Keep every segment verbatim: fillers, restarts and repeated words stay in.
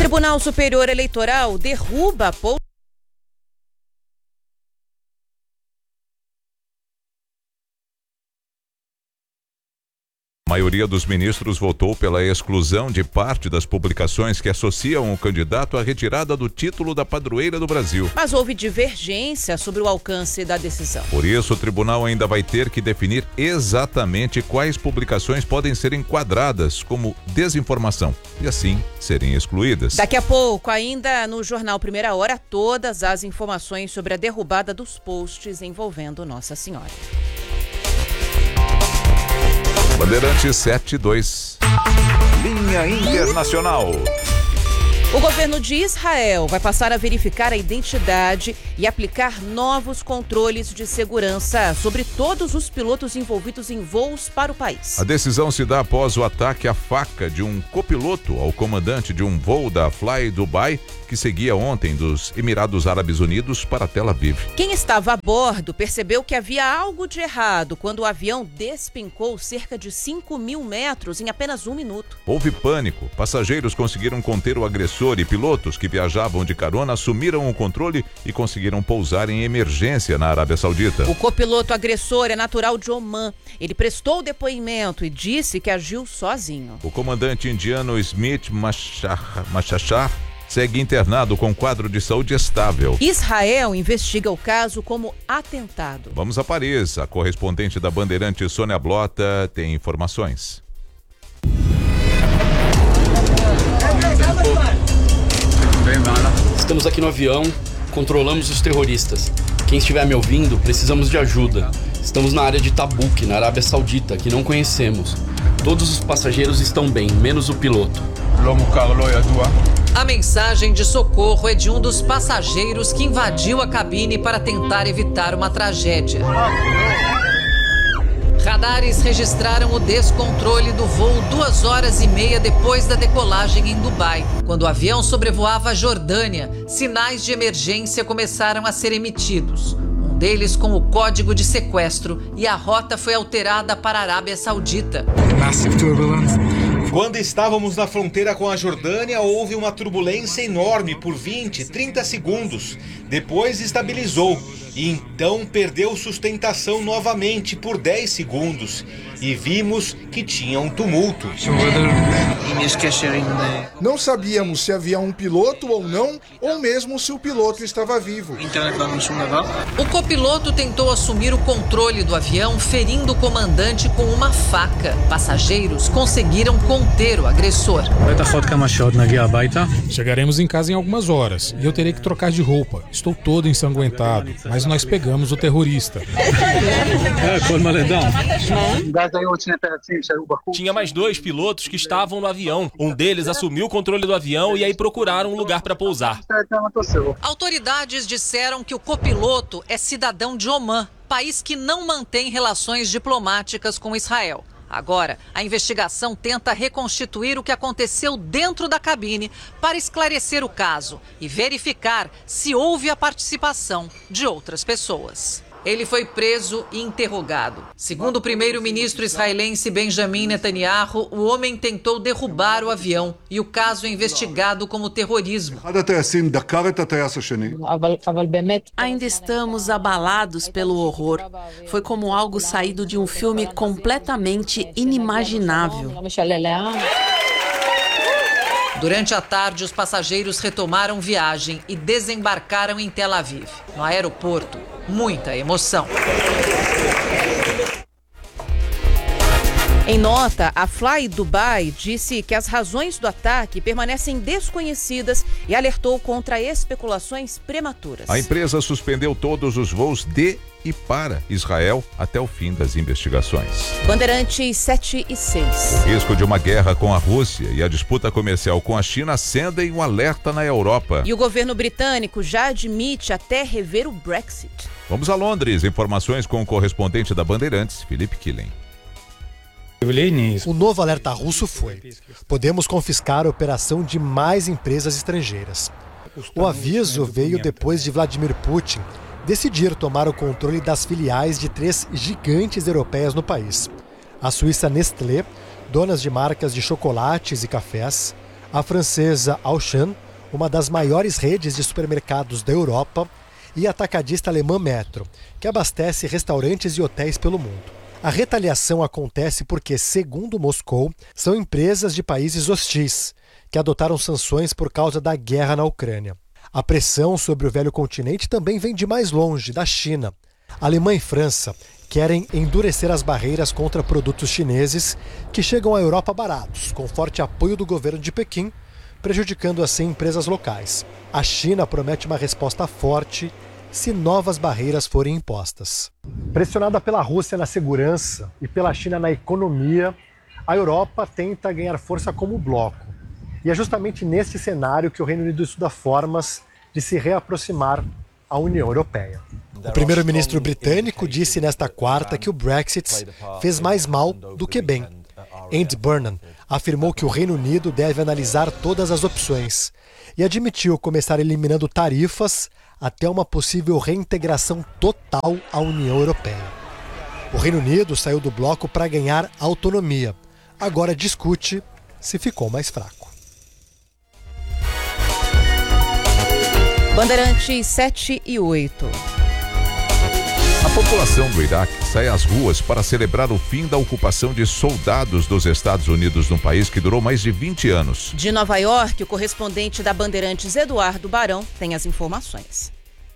Tribunal Superior Eleitoral derruba a pouso. A maioria dos ministros votou pela exclusão de parte das publicações que associam o candidato à retirada do título da padroeira do Brasil. Mas houve divergência sobre o alcance da decisão. Por isso, o tribunal ainda vai ter que definir exatamente quais publicações podem ser enquadradas como desinformação e, assim, serem excluídas. Daqui a pouco, ainda no Jornal Primeira Hora, todas as informações sobre a derrubada dos posts envolvendo Nossa Senhora. Bandeirantes sete dois. Linha Internacional. O governo de Israel vai passar a verificar a identidade e aplicar novos controles de segurança sobre todos os pilotos envolvidos em voos para o país. A decisão se dá após o ataque à faca de um copiloto ao comandante de um voo da Fly Dubai que seguia ontem dos Emirados Árabes Unidos para Tel Aviv. Quem estava a bordo percebeu que havia algo de errado quando o avião despencou cerca de cinco mil metros em apenas um minuto. Houve pânico. Passageiros conseguiram conter o agressor e pilotos que viajavam de carona assumiram o controle e conseguiram pousar em emergência na Arábia Saudita. O copiloto agressor é natural de Omã. Ele prestou depoimento e disse que agiu sozinho. O comandante indiano Smith Machachar segue internado com quadro de saúde estável. Israel investiga o caso como atentado. Vamos a Paris. A correspondente da Bandeirante Sônia Blota tem informações. Estamos aqui no avião, controlamos os terroristas. Quem estiver me ouvindo, precisamos de ajuda. Estamos na área de Tabuk, na Arábia Saudita, que não conhecemos. Todos os passageiros estão bem, menos o piloto. A mensagem de socorro é de um dos passageiros que invadiu a cabine para tentar evitar uma tragédia. Radares registraram o descontrole do voo duas horas e meia depois da decolagem em Dubai. Quando o avião sobrevoava a Jordânia, sinais de emergência começaram a ser emitidos. Um deles com o código de sequestro, e a rota foi alterada para a Arábia Saudita. Quando estávamos na fronteira com a Jordânia, houve uma turbulência enorme por vinte, trinta segundos. Depois estabilizou. E então perdeu sustentação novamente por dez segundos e vimos que tinha um tumulto. Não sabíamos se havia um piloto ou não, ou mesmo se o piloto estava vivo. O copiloto tentou assumir o controle do avião, ferindo o comandante com uma faca. Passageiros conseguiram conter o agressor. Chegaremos em casa em algumas horas e eu terei que trocar de roupa. Estou todo ensanguentado, mas nós pegamos o terrorista. Tinha mais dois pilotos que estavam no avião. Um deles assumiu o controle do avião e aí procuraram um lugar para pousar. Autoridades disseram que o copiloto é cidadão de Omã, país que não mantém relações diplomáticas com Israel. Agora, a investigação tenta reconstituir o que aconteceu dentro da cabine para esclarecer o caso e verificar se houve a participação de outras pessoas. Ele foi preso e interrogado. Segundo o primeiro-ministro israelense Benjamin Netanyahu, o homem tentou derrubar o avião e o caso é investigado como terrorismo. Ainda estamos abalados pelo horror. Foi como algo saído de um filme completamente inimaginável. Durante a tarde, os passageiros retomaram viagem e desembarcaram em Tel Aviv. No aeroporto, muita emoção. Em nota, a Fly Dubai disse que as razões do ataque permanecem desconhecidas e alertou contra especulações prematuras. A empresa suspendeu todos os voos de e para Israel até o fim das investigações. Bandeirantes sete e seis. O risco de uma guerra com a Rússia e a disputa comercial com a China acendem um alerta na Europa. E o governo britânico já admite até rever o Brexit. Vamos a Londres. Informações com o correspondente da Bandeirantes, Felipe Killen. O novo alerta russo foi: podemos confiscar a operação de mais empresas estrangeiras. O aviso veio depois de Vladimir Putin decidir tomar o controle das filiais de três gigantes europeias no país: a suíça Nestlé, donas de marcas de chocolates e cafés, A francesa Auchan, uma das maiores redes de supermercados da Europa, e a atacadista alemã Metro, que abastece restaurantes e hotéis pelo mundo. A retaliação acontece porque, segundo Moscou, são empresas de países hostis, que adotaram sanções por causa da guerra na Ucrânia. A pressão sobre o velho continente também vem de mais longe, da China. A Alemanha e França querem endurecer as barreiras contra produtos chineses que chegam à Europa baratos, com forte apoio do governo de Pequim, prejudicando assim empresas locais. A China promete uma resposta forte se novas barreiras forem impostas. Pressionada pela Rússia na segurança e pela China na economia, a Europa tenta ganhar força como bloco. E é justamente neste cenário que o Reino Unido estuda formas de se reaproximar à União Europeia. O primeiro-ministro britânico disse nesta quarta que o Brexit fez mais mal do que bem. Andy Burnham afirmou que o Reino Unido deve analisar todas as opções e admitiu começar eliminando tarifas até uma possível reintegração total à União Europeia. O Reino Unido saiu do bloco para ganhar autonomia. Agora discute se ficou mais fraco. Bandeirantes sete e oito. A população do Iraque sai às ruas para celebrar o fim da ocupação de soldados dos Estados Unidos no país que durou mais de vinte anos. De Nova York, o correspondente da Bandeirantes, Eduardo Barão, tem as informações.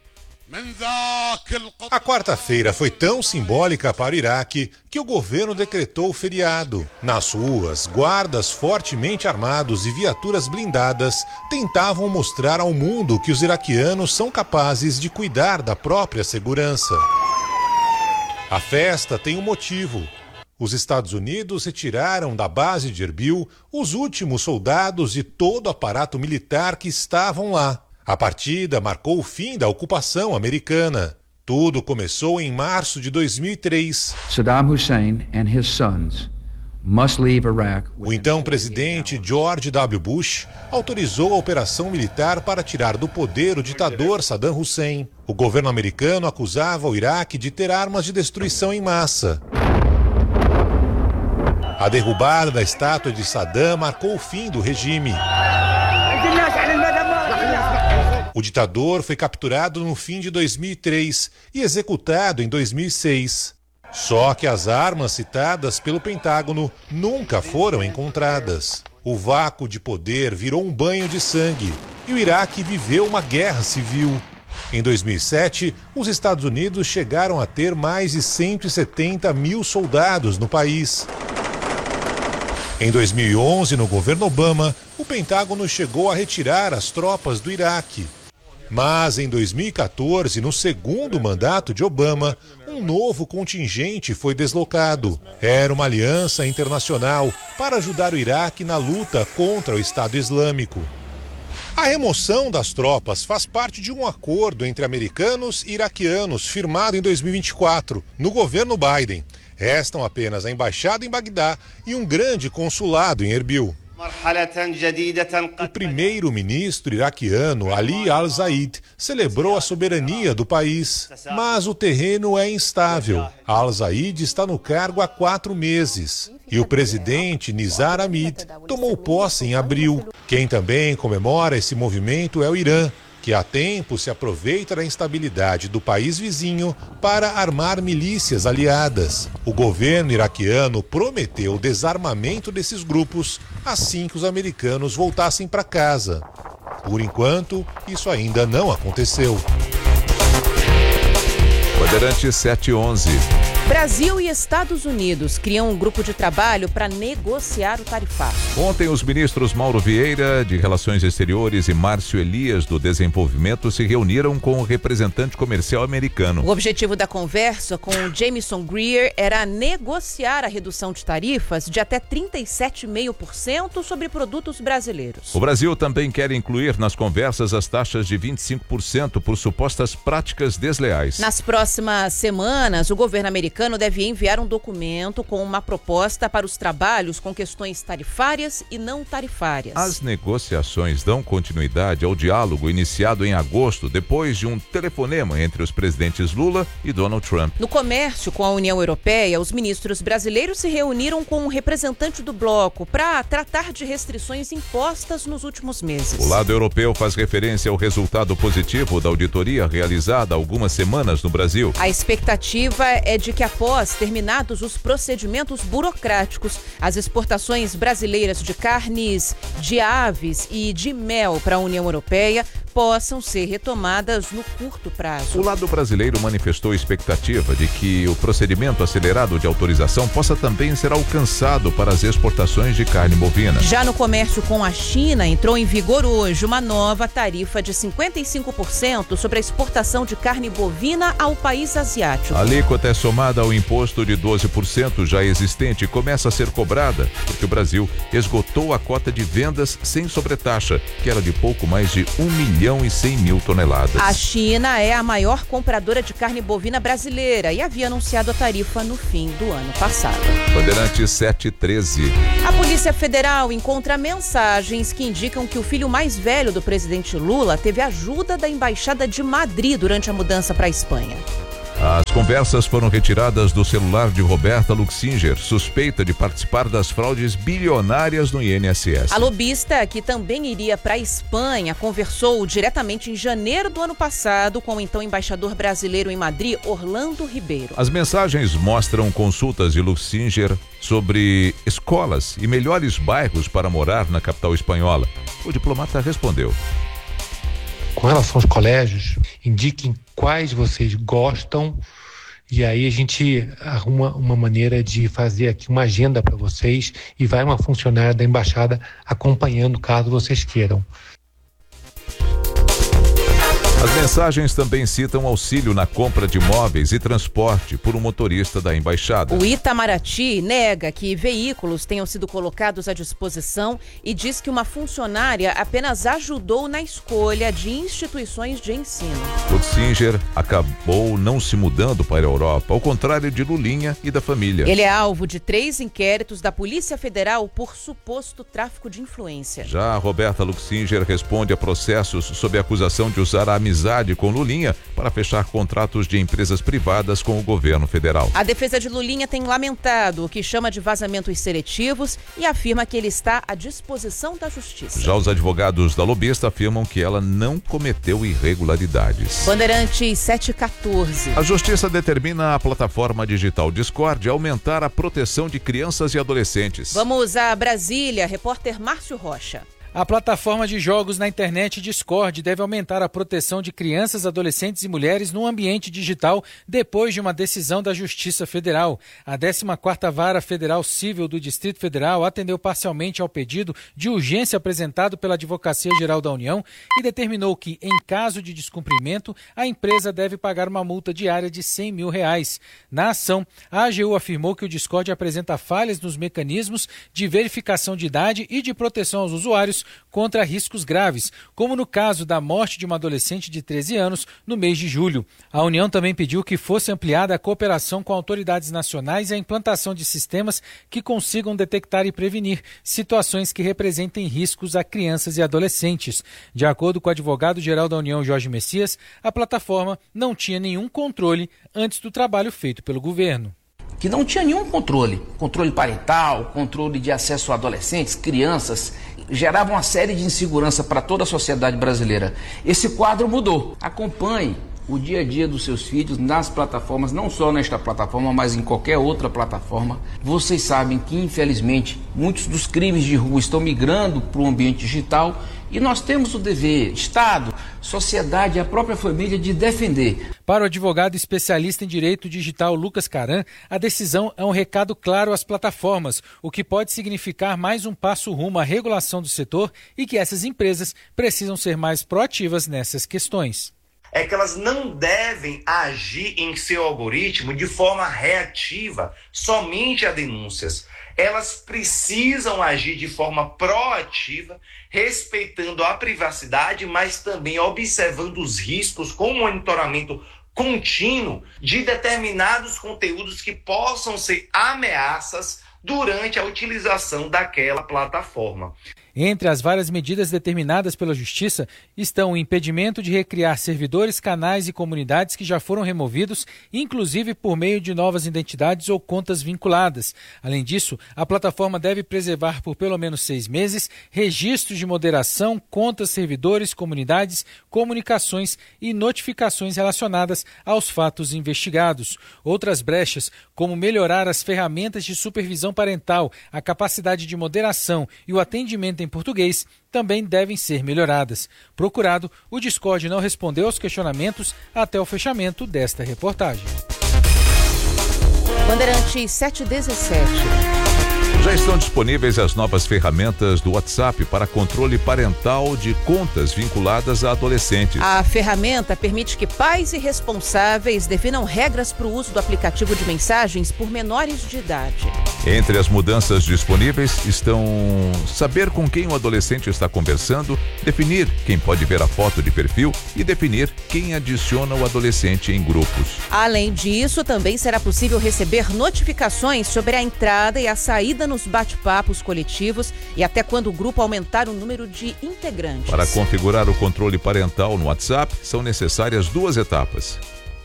A quarta-feira foi tão simbólica para o Iraque que o governo decretou feriado. Nas ruas, guardas fortemente armados e viaturas blindadas tentavam mostrar ao mundo que os iraquianos são capazes de cuidar da própria segurança. A festa tem um motivo. Os Estados Unidos retiraram da base de Erbil os últimos soldados e todo o aparato militar que estavam lá. A partida marcou o fim da ocupação americana. Tudo começou em março de dois mil e três. Saddam Hussein and his sons must leave Iraq. O então presidente George W. Bush autorizou a operação militar para tirar do poder o ditador Saddam Hussein. O governo americano acusava o Iraque de ter armas de destruição em massa. A derrubada da estátua de Saddam marcou o fim do regime. O ditador foi capturado no fim de dois mil e três e executado em dois mil e seis. Só que as armas citadas pelo Pentágono nunca foram encontradas. O vácuo de poder virou um banho de sangue e o Iraque viveu uma guerra civil. Em dois mil e sete, os Estados Unidos chegaram a ter mais de cento e setenta mil soldados no país. Em dois mil e onze, no governo Obama, o Pentágono chegou a retirar as tropas do Iraque. Mas em dois mil e quatorze, no segundo mandato de Obama, um novo contingente foi deslocado. Era uma aliança internacional para ajudar o Iraque na luta contra o Estado Islâmico. A remoção das tropas faz parte de um acordo entre americanos e iraquianos firmado em dois mil e vinte e quatro, no governo Biden. Restam apenas a embaixada em Bagdá e um grande consulado em Erbil. O primeiro-ministro iraquiano Ali Al-Zaid celebrou a soberania do país, mas o terreno é instável. Al-Zaid está no cargo há quatro meses e o presidente Nizar Hamid tomou posse em abril. Quem também comemora esse movimento é o Irã, que há tempo se aproveita da instabilidade do país vizinho para armar milícias aliadas. O governo iraquiano prometeu o desarmamento desses grupos assim que os americanos voltassem para casa. Por enquanto, isso ainda não aconteceu. Bandeirantes sete e onze. Brasil e Estados Unidos criam um grupo de trabalho para negociar o tarifário. Ontem, os ministros Mauro Vieira, de Relações Exteriores, e Márcio Elias, do Desenvolvimento, se reuniram com o representante comercial americano. O objetivo da conversa com o Jameson Greer era negociar a redução de tarifas de até trinta e sete vírgula cinco por cento sobre produtos brasileiros. O Brasil também quer incluir nas conversas as taxas de vinte e cinco por cento por supostas práticas desleais. Nas próximas semanas, o governo americano americano deve enviar um documento com uma proposta para os trabalhos com questões tarifárias e não tarifárias. As negociações dão continuidade ao diálogo iniciado em agosto, depois de um telefonema entre os presidentes Lula e Donald Trump. No comércio com a União Europeia, os ministros brasileiros se reuniram com um representante do bloco para tratar de restrições impostas nos últimos meses. O lado europeu faz referência ao resultado positivo da auditoria realizada há algumas semanas no Brasil. A expectativa é de que, após terminados os procedimentos burocráticos, as exportações brasileiras de carnes, de aves e de mel para a União Europeia possam ser retomadas no curto prazo. O lado brasileiro manifestou expectativa de que o procedimento acelerado de autorização possa também ser alcançado para as exportações de carne bovina. Já no comércio com a China, entrou em vigor hoje uma nova tarifa de cinquenta e cinco por cento sobre a exportação de carne bovina ao país asiático. A alíquota é somada ao imposto de doze por cento já existente e começa a ser cobrada porque o Brasil esgotou a cota de vendas sem sobretaxa, que era de pouco mais de um milhão e cem mil toneladas. A China é a maior compradora de carne bovina brasileira e havia anunciado a tarifa no fim do ano passado. Bandeirantes sete e treze. A Polícia Federal encontra mensagens que indicam que o filho mais velho do presidente Lula teve ajuda da Embaixada de Madrid durante a mudança para a Espanha. As conversas foram retiradas do celular de Roberta Luxinger, suspeita de participar das fraudes bilionárias no I N S S. A lobista, que também iria para a Espanha, conversou diretamente em janeiro do ano passado com o então embaixador brasileiro em Madrid, Orlando Ribeiro. As mensagens mostram consultas de Luxinger sobre escolas e melhores bairros para morar na capital espanhola. O diplomata respondeu: com relação aos colégios, indiquem quais vocês gostam e aí a gente arruma uma maneira de fazer aqui uma agenda para vocês e vai uma funcionária da embaixada acompanhando caso vocês queiram. As mensagens também citam auxílio na compra de móveis e transporte por um motorista da embaixada. O Itamaraty nega que veículos tenham sido colocados à disposição e diz que uma funcionária apenas ajudou na escolha de instituições de ensino. Luxinger acabou não se mudando para a Europa, ao contrário de Lulinha e da família. Ele é alvo de três inquéritos da Polícia Federal por suposto tráfico de influência. Já a Roberta Luxinger responde a processos sob a acusação de usar a amizade com Lulinha para fechar contratos de empresas privadas com o governo federal. A defesa de Lulinha tem lamentado o que chama de vazamentos seletivos e afirma que ele está à disposição da justiça. Já os advogados da lobista afirmam que ela não cometeu irregularidades. Bandeirantes sete e quatorze. A justiça determina a plataforma digital Discord aumentar a proteção de crianças e adolescentes. Vamos a Brasília, repórter Márcio Rocha. A plataforma de jogos na internet Discord deve aumentar a proteção de crianças, adolescentes e mulheres no ambiente digital depois de uma decisão da Justiça Federal. A décima quarta Vara Federal Civil do Distrito Federal atendeu parcialmente ao pedido de urgência apresentado pela Advocacia Geral da União e determinou que, em caso de descumprimento, a empresa deve pagar uma multa diária de cem mil reais. Na ação, a A G U afirmou que o Discord apresenta falhas nos mecanismos de verificação de idade e de proteção aos usuários contra riscos graves, como no caso da morte de uma adolescente de treze anos no mês de julho. A União também pediu que fosse ampliada a cooperação com autoridades nacionais e a implantação de sistemas que consigam detectar e prevenir situações que representem riscos a crianças e adolescentes. De acordo com o advogado-geral da União, Jorge Messias, a plataforma não tinha nenhum controle antes do trabalho feito pelo governo. Que não tinha nenhum controle, controle parental, controle de acesso a adolescentes, crianças, gerava uma série de insegurança para toda a sociedade brasileira. Esse quadro mudou. Acompanhe o dia a dia dos seus filhos nas plataformas, não só nesta plataforma, mas em qualquer outra plataforma. Vocês sabem que, infelizmente, muitos dos crimes de rua estão migrando para o ambiente digital e nós temos o dever, Estado, sociedade e a própria família, de defender. Para o advogado especialista em direito digital Lucas Caran, a decisão é um recado claro às plataformas, o que pode significar mais um passo rumo à regulação do setor e que essas empresas precisam ser mais proativas nessas questões. É que elas não devem agir em seu algoritmo de forma reativa, somente a denúncias. Elas precisam agir de forma proativa, respeitando a privacidade, mas também observando os riscos com monitoramento contínuo de determinados conteúdos que possam ser ameaças durante a utilização daquela plataforma. Entre as várias medidas determinadas pela Justiça estão o impedimento de recriar servidores, canais e comunidades que já foram removidos, inclusive por meio de novas identidades ou contas vinculadas. Além disso, a plataforma deve preservar por pelo menos seis meses registros de moderação, contas, servidores, comunidades, comunicações e notificações relacionadas aos fatos investigados. Outras brechas, como melhorar as ferramentas de supervisão parental, a capacidade de moderação e o atendimento em português, também devem ser melhoradas. Procurado, o Discord não respondeu aos questionamentos até o fechamento desta reportagem. Bandeirantes sete dezessete. Já estão disponíveis as novas ferramentas do WhatsApp para controle parental de contas vinculadas a adolescentes. A ferramenta permite que pais e responsáveis definam regras para o uso do aplicativo de mensagens por menores de idade. Entre as mudanças disponíveis estão saber com quem o adolescente está conversando, definir quem pode ver a foto de perfil e definir quem adiciona o adolescente em grupos. Além disso, também será possível receber notificações sobre a entrada e a saída nos bate-papos coletivos e até quando o grupo aumentar o número de integrantes. Para configurar o controle parental no WhatsApp, são necessárias duas etapas.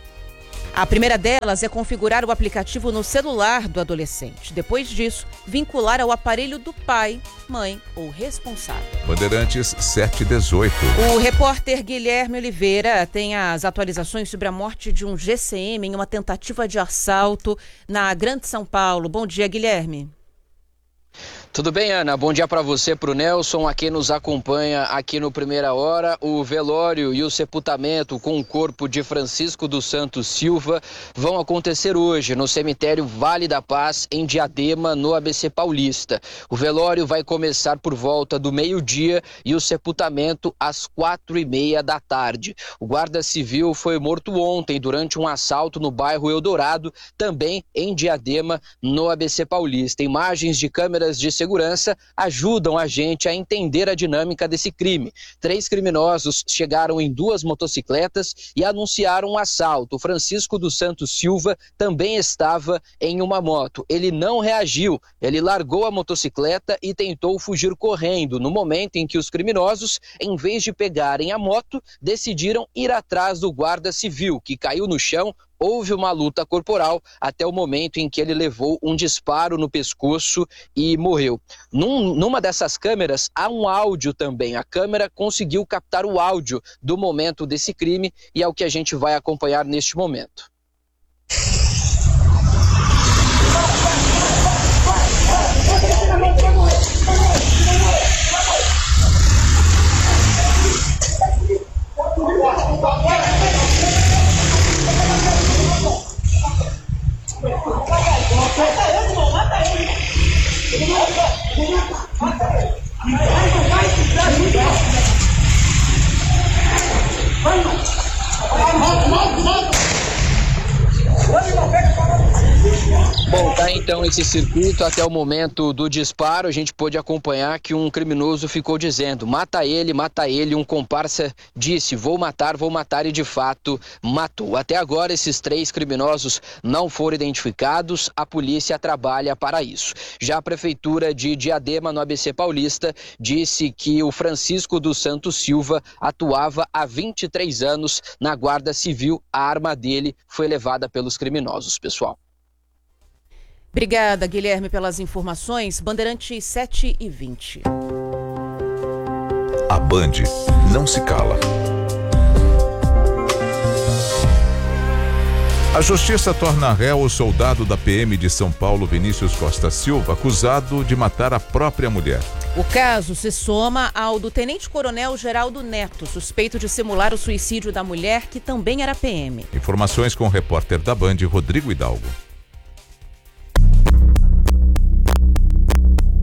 A primeira delas é configurar o aplicativo no celular do adolescente. Depois disso, vincular ao aparelho do pai, mãe ou responsável. Bandeirantes sete dezoito. O repórter Guilherme Oliveira tem as atualizações sobre a morte de um G C M em uma tentativa de assalto na Grande São Paulo. Bom dia, Guilherme. Tudo bem, Ana? Bom dia para você, para o Nelson, a quem nos acompanha aqui no Primeira Hora. O velório e o sepultamento com o corpo de Francisco dos Santos Silva vão acontecer hoje no cemitério Vale da Paz, em Diadema, no A B C Paulista. O velório vai começar por volta do meio-dia e o sepultamento às quatro e meia da tarde. O guarda civil foi morto ontem durante um assalto no bairro Eldorado, também em Diadema, no A B C Paulista. Imagens de câmeras de segurança ajudam a gente a entender a dinâmica desse crime. Três criminosos chegaram em duas motocicletas e anunciaram um assalto. O Francisco dos Santos Silva também estava em uma moto. Ele não reagiu, ele largou a motocicleta e tentou fugir correndo. No momento em que os criminosos, em vez de pegarem a moto, decidiram ir atrás do guarda civil, que caiu no chão. Houve uma luta corporal até o momento em que ele levou um disparo no pescoço e morreu. Num, numa dessas câmeras há um áudio também. A câmera conseguiu captar o áudio do momento desse crime e é o que a gente vai acompanhar neste momento. Bom, tá então esse circuito até o momento do disparo. A gente pôde acompanhar que um criminoso ficou dizendo: mata ele, mata ele. Um comparsa disse: vou matar, vou matar, e de fato matou. Até agora esses três criminosos não foram identificados. A polícia trabalha para isso. Já a prefeitura de Diadema, no A B C Paulista, disse que o Francisco dos Santos Silva atuava há vinte e três anos na Guarda Civil. A arma dele foi levada pelos criminosos, pessoal. Obrigada, Guilherme, pelas informações. Bandeirantes sete e vinte. A Band não se cala. A Justiça torna réu o soldado da P M de São Paulo, Vinícius Costa Silva, acusado de matar a própria mulher. O caso se soma ao do tenente-coronel Geraldo Neto, suspeito de simular o suicídio da mulher, que também era P M. Informações com o repórter da Band, Rodrigo Hidalgo. Dois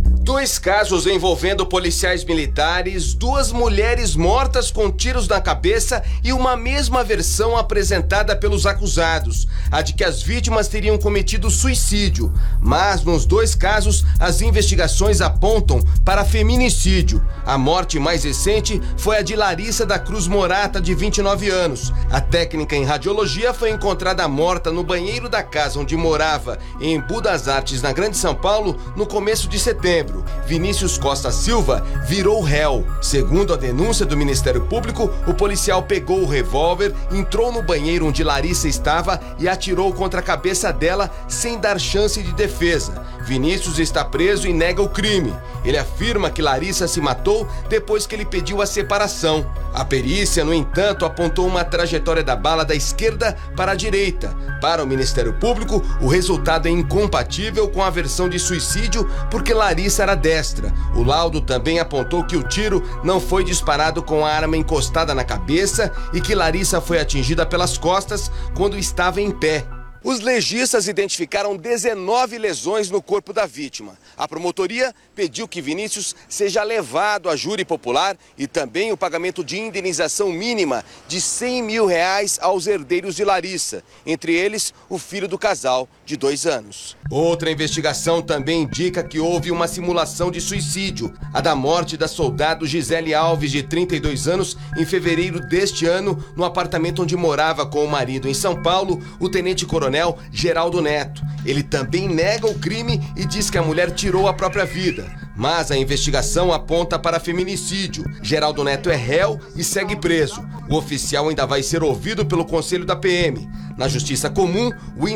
dois casos envolvendo policiais militares, duas mulheres mortas com tiros na cabeça e uma mesma versão apresentada pelos acusados, a de que as vítimas teriam cometido suicídio. Mas nos dois casos, as investigações apontam para feminicídio. A morte mais recente foi a de Larissa da Cruz Morata, de vinte e nove anos. A técnica em radiologia foi encontrada morta no banheiro da casa onde morava, em Embu das Artes, na Grande São Paulo, no começo de setembro. Vinícius Costa Silva virou réu. Segundo a denúncia do Ministério Público, o policial pegou o revólver, entrou no banheiro onde Larissa estava e atirou contra a cabeça dela sem dar chance de defesa. Vinícius está preso e nega o crime. Ele afirma que Larissa se matou depois que ele pediu a separação. A perícia, no entanto, apontou uma trajetória da bala da esquerda para a direita. Para o Ministério Público, o resultado é incompatível com a versão de suicídio porque Larissa era destra. O laudo também apontou que o tiro não foi disparado com a arma encostada na cabeça e que Larissa foi atingida pelas costas quando estava em pé. Os legistas identificaram dezenove lesões no corpo da vítima. A promotoria pediu que Vinícius seja levado a júri popular e também o pagamento de indenização mínima de cem mil reais aos herdeiros de Larissa, entre eles o filho do casal, de dois anos. Outra investigação também indica que houve uma simulação de suicídio, a da morte da soldado Gisele Alves, de trinta e dois anos, em fevereiro deste ano, no apartamento onde morava com o marido em São Paulo, o tenente-coronel Geraldo Neto. Ele também nega o crime e diz que a mulher tirou a própria vida. Mas a investigação aponta para feminicídio. Geraldo Neto é réu e segue preso. O oficial ainda vai ser ouvido pelo Conselho da P M. Na Justiça Comum, o